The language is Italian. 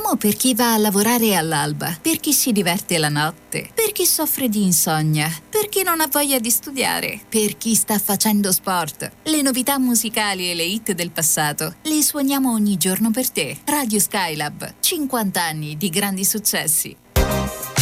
Siamo per chi va a lavorare all'alba, per chi si diverte la notte, per chi soffre di insonnia, per chi non ha voglia di studiare, per chi sta facendo sport. Le novità musicali e le hit del passato le suoniamo ogni giorno per te. Radio Skylab, 50 anni di grandi successi.